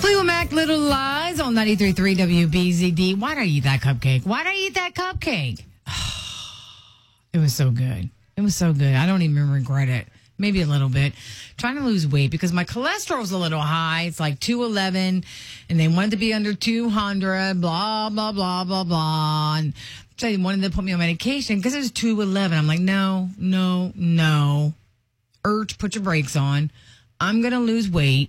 Fleetwood Mac, Little Lies on 93.3 WBZD. Why'd I eat that cupcake? Why'd I eat that cupcake? It was so good. It was so good. I don't even regret it. Maybe a little bit. Trying to lose weight because my cholesterol's a little high. It's like 211, and they wanted to be under 200, blah, blah, blah, blah, blah. And so they wanted to put me on medication because it was 211. I'm like, no. Urge, put your brakes on. I'm going to lose weight.